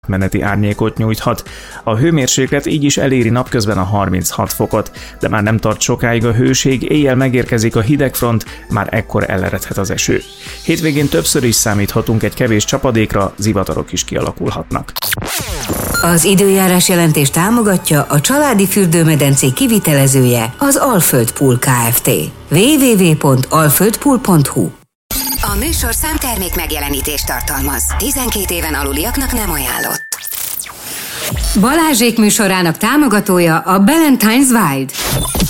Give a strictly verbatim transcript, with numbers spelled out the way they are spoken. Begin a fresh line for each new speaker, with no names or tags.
meneti árnyékot nyújthat. A hőmérséklet így is eléri napközben a harminchat fokot, de már nem tart sokáig a hőség, éjjel megérkezik a hidegfront, már ekkor eleredhet az eső. Hétvégén többször is számíthatunk egy kevés csapadékra, zivatarok is kialakulhatnak.
Az időjárás jelentés támogatja a családi fürdőmedencé kivitelezője, az Alföld Pool Kft. double-u double-u double-u pont alföld pool pont hu.
A műsor számtermék megjelenítést tartalmaz. tizenkét éven aluliaknak nem ajánlott.
Balázsék műsorának támogatója a Ballantine's Wild.